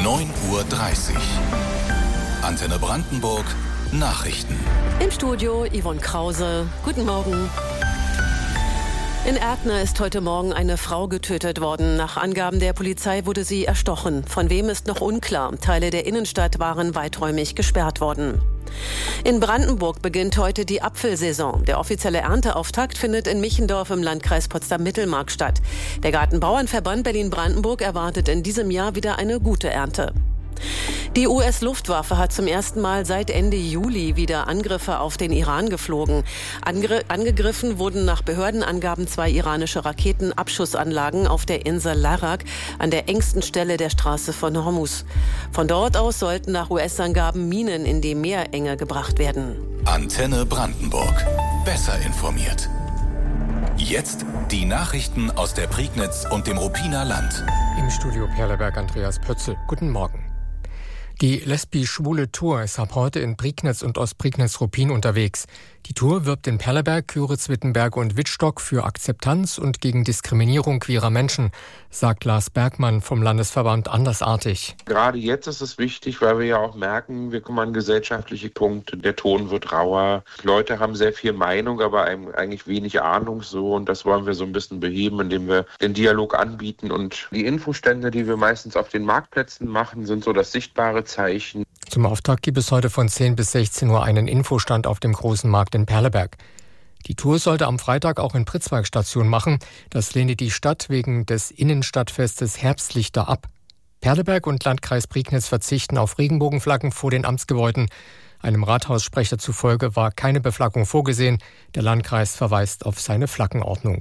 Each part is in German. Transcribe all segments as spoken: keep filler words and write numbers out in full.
neun Uhr dreißig. Antenne Brandenburg, Nachrichten. Im Studio Yvonne Krause. Guten Morgen. In Erkner ist heute Morgen eine Frau getötet worden. Nach Angaben der Polizei wurde sie erstochen. Von wem ist noch unklar. Teile der Innenstadt waren weiträumig gesperrt worden. In Brandenburg beginnt heute die Apfelsaison. Der offizielle Ernteauftakt findet in Michendorf im Landkreis Potsdam-Mittelmark statt. Der Gartenbauernverband Berlin-Brandenburg erwartet in diesem Jahr wieder eine gute Ernte. Die U S-Luftwaffe hat zum ersten Mal seit Ende Juli wieder Angriffe auf den Iran geflogen. Angr- angegriffen wurden nach Behördenangaben zwei iranische Raketenabschussanlagen auf der Insel Larak an der engsten Stelle der Straße von Hormuz. Von dort aus sollten nach U S-Angaben Minen in die Meerenge gebracht werden. Antenne Brandenburg. Besser informiert. Jetzt die Nachrichten aus der Prignitz und dem Ruppiner Land. Im Studio Perleberg Andreas Pötzl. Guten Morgen. Die lesbisch-schwule Tour ist ab heute in Prignitz und Ostprignitz-Ruppin unterwegs. Die Tour wirbt in Perleberg, Küritz-Wittenberg und Wittstock für Akzeptanz und gegen Diskriminierung queerer Menschen, sagt Lars Bergmann vom Landesverband Andersartig. Gerade jetzt ist es wichtig, weil wir ja auch merken, wir kommen an gesellschaftliche Punkte, der Ton wird rauer. Leute haben sehr viel Meinung, aber eigentlich wenig Ahnung so, und das wollen wir so ein bisschen beheben, indem wir den Dialog anbieten, und die Infostände, die wir meistens auf den Marktplätzen machen, sind so das sichtbare Zeichen. Zum Auftakt gibt es heute von zehn bis sechzehn Uhr einen Infostand auf dem großen Markt in Perleberg. Die Tour sollte am Freitag auch in Pritzwalk Station machen. Das lehne die Stadt wegen des Innenstadtfestes Herbstlichter ab. Perleberg und Landkreis Prignitz verzichten auf Regenbogenflaggen vor den Amtsgebäuden. Einem Rathaussprecher zufolge war keine Beflaggung vorgesehen. Der Landkreis verweist auf seine Flaggenordnung.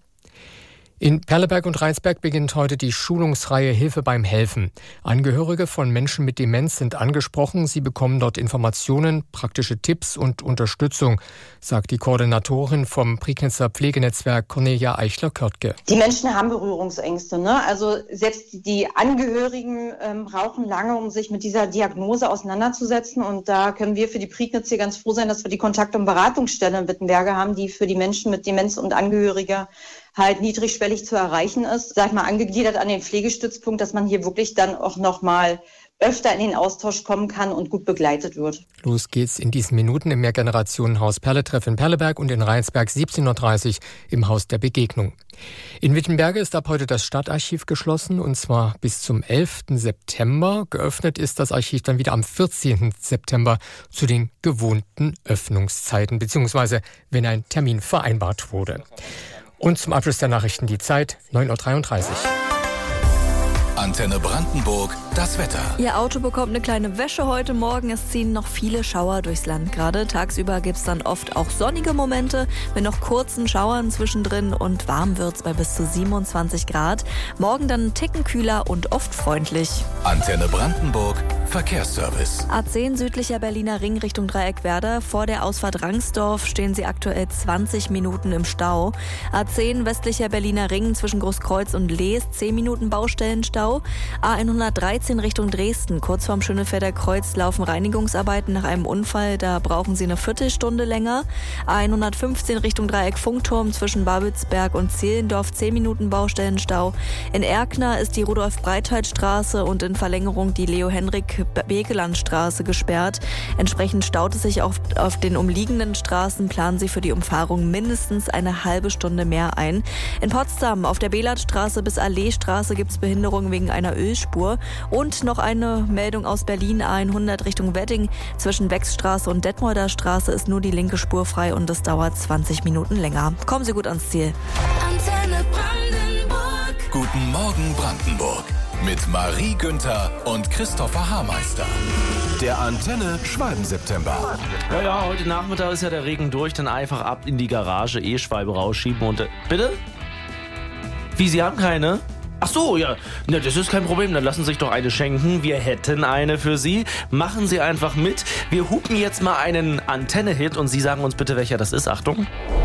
In Perleberg und Rheinsberg beginnt heute die Schulungsreihe Hilfe beim Helfen. Angehörige von Menschen mit Demenz sind angesprochen. Sie bekommen dort Informationen, praktische Tipps und Unterstützung, sagt die Koordinatorin vom Prignitzer Pflegenetzwerk Cornelia Eichler-Körtke. Die Menschen haben Berührungsängste, ne? Also selbst die Angehörigen ähm, brauchen lange, um sich mit dieser Diagnose auseinanderzusetzen. Und da können wir für die Prignitz hier ganz froh sein, dass wir die Kontakt- und Beratungsstelle in Wittenberge haben, die für die Menschen mit Demenz und Angehörige halt niedrigschwellig zu erreichen ist, sag ich mal, angegliedert an den Pflegestützpunkt, dass man hier wirklich dann auch nochmal öfter in den Austausch kommen kann und gut begleitet wird. Los geht's in diesen Minuten im Mehrgenerationenhaus Perletreff in Perleberg und in Rheinsberg siebzehn Uhr dreißig im Haus der Begegnung. In Wittenberge ist ab heute das Stadtarchiv geschlossen, und zwar bis zum elften September. Geöffnet ist das Archiv dann wieder am vierzehnten September zu den gewohnten Öffnungszeiten, beziehungsweise wenn ein Termin vereinbart wurde. Und zum Abschluss der Nachrichten die Zeit, neun Uhr dreiunddreißig. Antenne Brandenburg, das Wetter. Ihr Auto bekommt eine kleine Wäsche heute Morgen. Es ziehen noch viele Schauer durchs Land gerade. Tagsüber gibt es dann oft auch sonnige Momente mit noch kurzen Schauern zwischendrin, und warm wird's bei bis zu siebenundzwanzig Grad. Morgen dann einen Ticken kühler und oft freundlich. Antenne Brandenburg, Verkehrsservice. A zehn südlicher Berliner Ring Richtung Dreieckwerder. Vor der Ausfahrt Rangsdorf stehen Sie aktuell zwanzig Minuten im Stau. A zehn westlicher Berliner Ring zwischen Großkreuz und Lees, zehn Minuten Baustellenstau. A hundertdreizehn Richtung Dresden. Kurz vorm Schönefelder Kreuz laufen Reinigungsarbeiten nach einem Unfall. Da brauchen Sie eine Viertelstunde länger. A hundertfünfzehn Richtung Dreieck Funkturm zwischen Babelsberg und Zehlendorf. zehn Minuten Baustellenstau. In Erkner ist die Rudolf-Breitheit-Straße und in Verlängerung die Leo-Henrik-Bekeland-Straße gesperrt. Entsprechend staut es sich auf, auf den umliegenden Straßen. Planen Sie für die Umfahrung mindestens eine halbe Stunde mehr ein. In Potsdam auf der Belatstraße bis Alleestraße gibt es Behinderungen wegen einer Ölspur. Und noch eine Meldung aus Berlin, A hundert Richtung Wedding. Zwischen Wechsstraße und Detmolder Straße ist nur die linke Spur frei und es dauert zwanzig Minuten länger. Kommen Sie gut ans Ziel. Antenne Brandenburg. Guten Morgen Brandenburg. Mit Marie Günther und Christopher Haarmeister. Der Antenne Schwalben-September. Ja, ja, heute Nachmittag ist ja der Regen durch, dann einfach ab in die Garage, E-Schwalbe rausschieben und... Äh, bitte? Wie, Sie haben keine? Ach so, ja, na, das ist kein Problem, dann lassen Sie sich doch eine schenken. Wir hätten eine für Sie. Machen Sie einfach mit. Wir hupen jetzt mal einen Antenne-Hit und Sie sagen uns bitte, welcher das ist. Achtung.